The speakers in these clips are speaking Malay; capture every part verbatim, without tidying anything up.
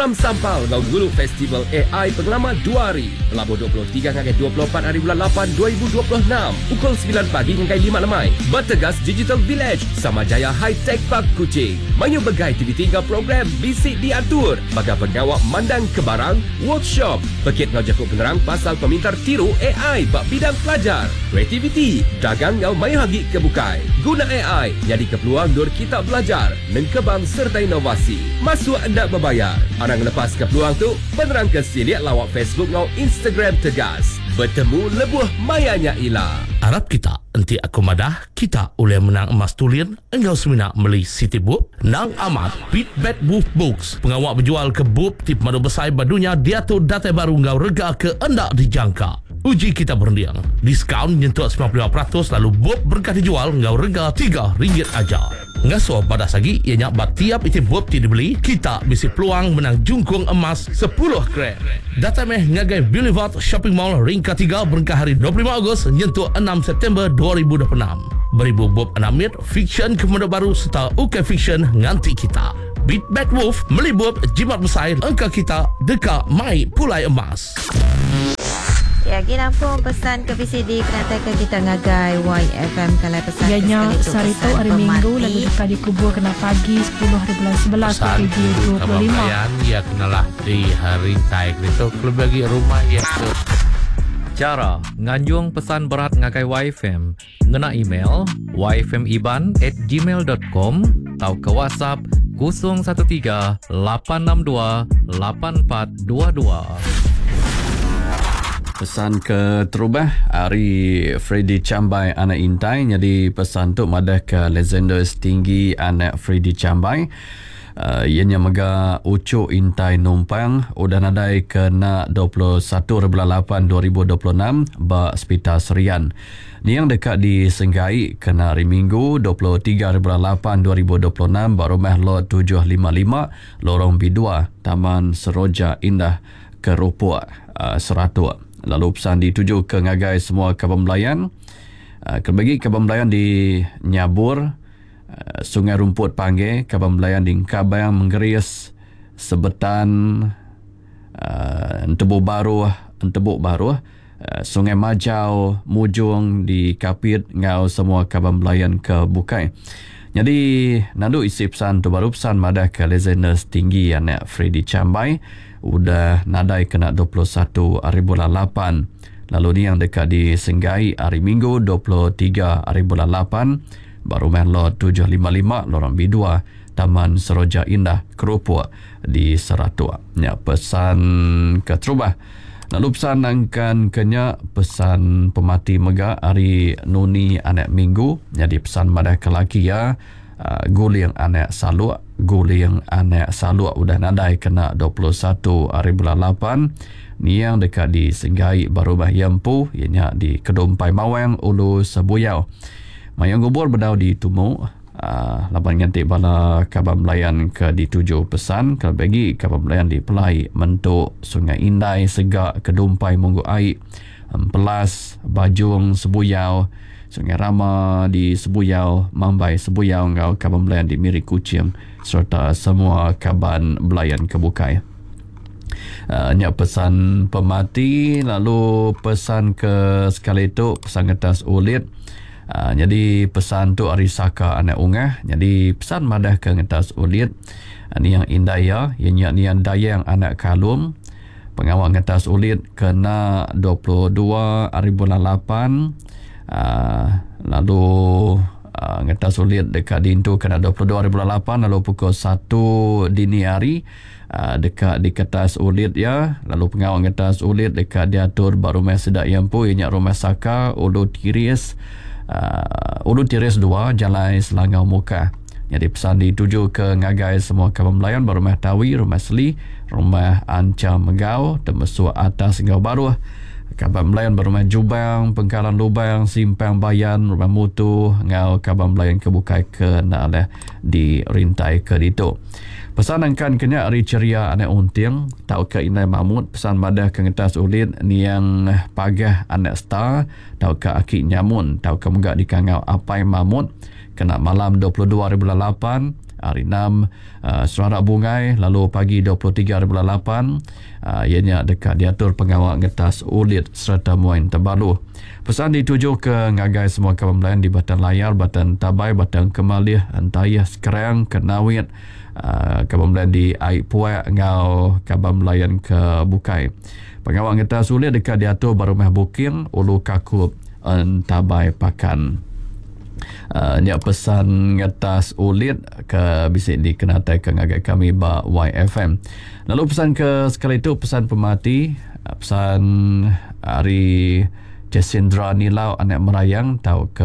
Maram Sampal Ngau Gulu Festival A I Pengalaman dua hari Labuh dua puluh tiga hingga dua puluh empat hari bulan lapan dua ribu dua puluh enam pukul sembilan pagi hingga lima lemai. Bertegas Digital Village Samajaya High Tech Park Kuching. Mayu begai aktiviti ngau program bisik diatur bagai pengawak mandang kebarang workshop pekit ngau jakuk penerang pasal pemintar tiru A I bak bidang pelajar kreativiti dagang ngau mayu hagi kebukai guna A I jadi kepeluang dur kita belajar nengkebang serta inovasi masuk anda berbayar. Orang lepas ke peluang tu, penerang ke siliat lawak Facebook ngau Instagram tegas. Bertemu lebuh mayanya ila. Harap kita enti aku madah kita boleh menang emas tulian engkau semina meli City Book nang amat Beat Bad Wolf Books pengawak berjual ke book tip madu besai badunya dia tu data baru ngau rega ke anda dijangka. Uji kita berundiang diskaun nyentuh sembilan puluh lima peratus lalu book berkah dijual ngau rega tiga ringgit aja. Ngasuh pada sagi ianya bat tiap iti book ti dibeli kita bisi peluang menang jungkung emas sepuluh gram. Data meh ngagai Boulevard Shopping Mall ring ketiga berkah hari dua puluh lima Ogos nyentuh enam September dua ribu dua puluh enam. Beribu bob anamit fiction kemudian baru serta U K fiction nganti kita. Beat Bad Wolf melibut jimat besar angka kita dekat mai pulai emas. Ya, kita pun pesan ke P C D penantikan kita ngagai Y F M kalau pesan Ianya Sarito hari Minggu lalu dekat dikubur kena pagi sepuluh hari bulan sebelas video dua puluh lima. Ya kenalah di hari taik itu kalau bagi rumah ya tu. Cara nganjung pesan berat ngagai Y F M ngena email y f m iban at gmail dot com atau ke WhatsApp kosong satu tiga lapan enam dua lapan empat dua dua. Pesan ke terubah hari Freddy Chambai anak intai jadi pesan tu madah ke legenda setinggi anak Freddy Chambai uh, ianya mega ucuk intai numpang udah nadai kena dua puluh satu bulan lapan dua ribu dua puluh enam ba Hospital Serian ni yang dekat di Senggai kena hari Minggu dua puluh tiga bulan lapan dua ribu dua puluh enam ba rumah lot tujuh lima lima lorong B dua Taman Seroja Indah Keropok uh, Seratua. Lalu pesan dituju ke ngagai semua Kaban Melayan. Uh, Kebagi Kaban Melayan di Nyabur, uh, Sungai Rumput Panggil, Kaban Melayan di Kabayang Menggeris, Sebetan, uh, Entebuk Baru, Entebuk Baru, uh, Sungai Majau, Mujung di Kapit, ngau semua Kaban Melayan ke Bukai. Jadi, nandu isi pesan tu baru pesan madah ke legenda setinggi anak Freddy Chambai. Udah nadai kena dua puluh satu hari bulan lapan. Lalu ni yang dekat di Senggai hari Minggu dua puluh tiga hari bulan lapan. Baru main lot tujuh lima lima lorong B dua Taman Seroja Indah Keropok di Seratua. Ya, pesan ke terubah. Lalu pesan angkan kenya pesan pemati mega hari Nuni anak Minggu. Jadi pesan madah ke laki ya. Uh, guling anak saluk guling anak saluk udah nadai kena dua puluh satu hari bulan lapan ni yang dekat di Senggai Barubah Yampu ianya di Kedumpai Mawang Ulu Sebuyau mayang gubur berdau di Tumu uh, lapan ganti bala Kaban Melayan ke dituju pesan kalau bagi Kaban Melayan di Pelai Mentuk Sungai Indai Segak Kedumpai Munggu Aik Pelas Bajung Sebuyau Sungai Rama di Sebuyau, Mambai Sebuyau, ngau Kaban Belayan di Miri Kuching serta semua Kaban Belayan Kebukai. Uh, nyak pesan pemati, lalu pesan ke sekali tu pesan kertas ulit. Uh, jadi pesan tu Arisaka anak ungah. Jadi pesan madah ke kertas ulit. Uh, ni yang Indaya, yang ni yang Dayang anak Kalum. Pengawal kertas ulit kena dua puluh dua hari bulan lapan. Uh, lalu uh, ngeta sulit dekat dintu kena dua puluh dua hari bulan lapan lalu pukul satu dini hari uh, dekat di kertas ulit ya lalu pengawal kertas ulit dekat diatur baru rumah sedak yampu ianya rumah saka Ulu Tiris uh, Ulu Tiris dua Jalan Selangau Muka. Jadi pesan dituju ke ngagai semua Kaban Melayan baru rumah Tawi rumah Seli rumah Anca Megau Temesua Atas Ngau Baru Kaban Melayan berumah Jubang, Pengkalan Lubang, Simpang Bayan, Rumah Mutu, ngau Kaban Melayan kebukai ke nak di rintai ke ditu. Pesan angkan kena hari ceria anak unting, tau ke Inai Mahmud, pesan madah ke ngetas ulit, ni yang pagah anak star, tau ke Akik Nyamun, tau ke megak di kangau Apai Mahmud, kena malam dua puluh dua hari bulan lapan, hari enam uh, Serarak Bungai, lalu pagi dua puluh tiga hari bulan lapan uh, ianya dekat diatur pengawal ngetas Ulit serta Muain Tebalu. Pesan dituju ke ngagai semua kapal melayan di Batan Layar, Batan Tabai, Batan Kemalih, Antayah, Sekerang, Kenawit, uh, kapal melayan di Aik Puai, ngau kapal melayan ke Bukai. Pengawal ngetas Ulit dekat diatur Barumah Bukir, Ulu Kakup, Tabai Pakan. Uh, nyak pesan ngetas Ulit ke bisik di kenatai ke ngagai kami ba Y F M. Lalu pesan ke sekali itu pesan pemati, uh, pesan hari Jasindra Nilau anak merayang tau ke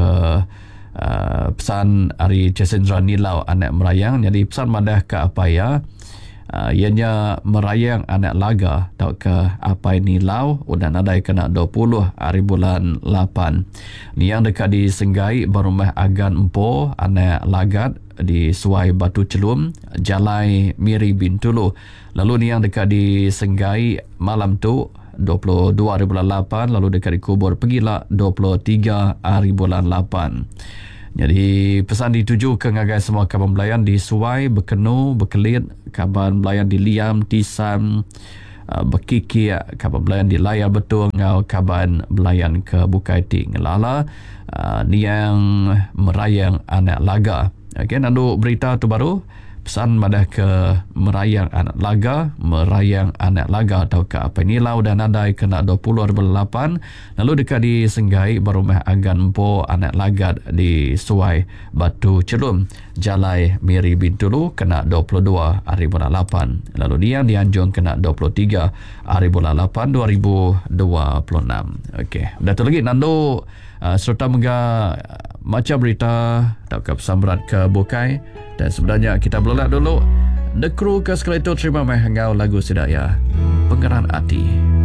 uh, pesan hari Jasindra Nilau anak merayang. Jadi pesan madah ke apa ya? Uh, ianya merayang anak laga tau ke apa ini lau udah nadai kena dua puluh hari bulan lapan. Ni yang dekat di Senggai Barumah Agan Empo anak lagat di Suai Batu Celum Jalai Miri Bintulu. Lalu ni yang dekat di Senggai malam tu dua puluh dua hari bulan lapan, lalu dekat di Kubur Pegila dua puluh tiga hari bulan lapan. Jadi pesan dituju ke ngagai semua kapal melayan di Suai, Bekenu, Bekelit, kapal melayan di Liam, Tisam, uh, Bekiki, kapal melayan di Layar Betul, ngau kapal melayan ke Bukai Ting Lala, uh, ni yang merayang anak laga. Okey, nandu berita tu baru. Pesan madah ke merayang anak laga, merayang anak laga atau ke apa ini lau dan nadai kena dua puluh hari bulan lapan. Lalu dekat di Senggai Barumah Agan Empo anak lagat di Suai Batu Celum Jalai Miri Bintulu kena dua puluh dua hari bulan lapan. Lalu dia dianjung kena dua puluh tiga hari bulan lapan dua ribu dua puluh enam. Okey, dah tu lagi Nando uh, serta mega uh, macam berita tak ke pesan berat ke Bukai. Dan sebenarnya kita belolat dulu The Crew ke sekali itu terima meh ngau lagu sedaya Pengeran Hati.